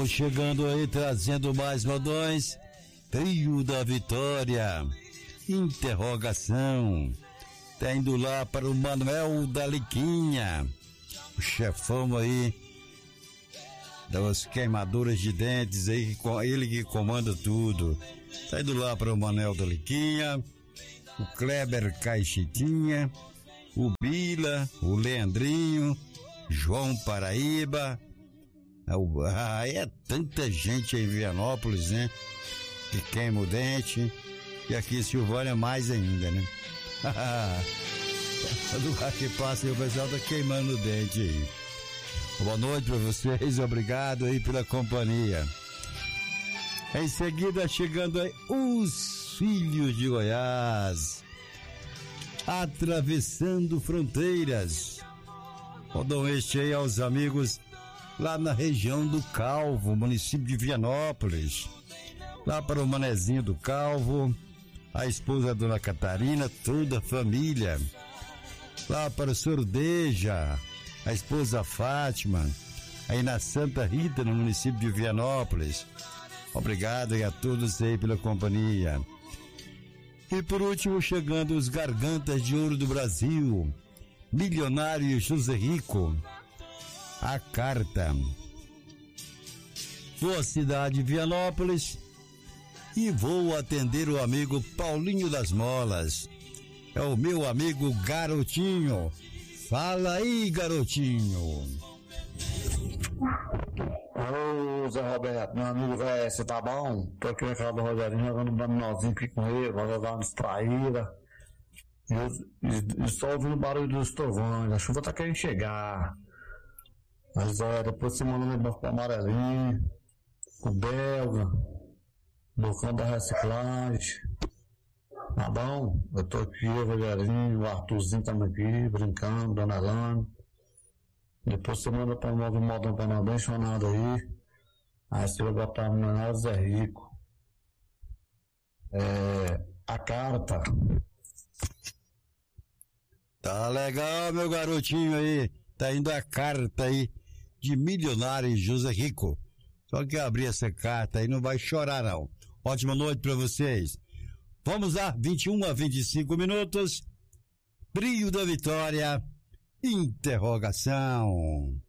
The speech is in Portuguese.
Vamos chegando aí, trazendo mais modões. Trio da Vitória. Interrogação. Tá indo lá para o Manuel da Liquinha, o chefão aí das queimaduras de dentes aí, ele que comanda tudo. Tá indo lá para o Manuel da Liquinha, o Kleber Caixetinha, o Bila, o Leandrinho, João Paraíba. É tanta gente aí em Vianópolis, né? Que queima o dente. E aqui em Silvânia mais ainda, né? Todo lugar que passa aí o pessoal tá queimando o dente aí. Boa noite pra vocês, obrigado aí pela companhia. Em seguida chegando aí os filhos de Goiás, atravessando fronteiras. Rodam este aí aos amigos lá na região do Calvo, município de Vianópolis. Lá para o Manezinho do Calvo, a esposa da Dona Catarina, toda a família. Lá para o Sordeja, a esposa Fátima, aí na Santa Rita, no município de Vianópolis. Obrigado a todos aí pela companhia. E por último, chegando os Gargantas de Ouro do Brasil, Milionário José Rico, a carta. Vou à cidade de Vianópolis e vou atender o amigo Paulinho das Molas. É o meu amigo Garotinho. Fala aí, Garotinho. Ô, Zé Roberto, meu amigo, velho, você tá bom? Tô aqui na casa do Rogerinho, jogando um dominozinho aqui com ele, vai jogar uma distraída. E só ouvindo o barulho dos trovões, a chuva tá querendo chegar. Mas depois você manda no banco amarelinho, o Belga, Bocão da Reciclagem. Tá bom? Eu tô aqui, o Rogerinho, o Arthurzinho também aqui, brincando, Dona Elane. Depois você manda pra nós um modão pra nós bem chonado aí. Aí você vai botar no menor Zé Rico. A carta. Tá legal, meu garotinho aí. Tá indo a carta aí de Milionário José Rico. Só que abrir essa carta aí não vai chorar não. Ótima noite pra vocês. Vamos lá, 21 a 25 minutos. Trio da Vitória. Interrogação.